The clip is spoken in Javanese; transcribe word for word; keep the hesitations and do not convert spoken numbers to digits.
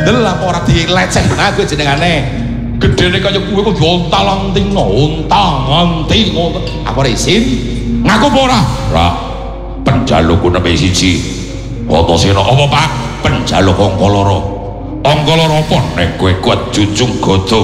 bandel apa ora dilecehna kowe jenengane. Gedene kaya kowe kok ontal-anting ontang-anting ngono. Apa isin? Ngaku apa ora? Ora. Penjalukku nembe siji. Antasena apa Pak? Penjaluk angka loro. Angka loro apa nek kowe kuat jujung godo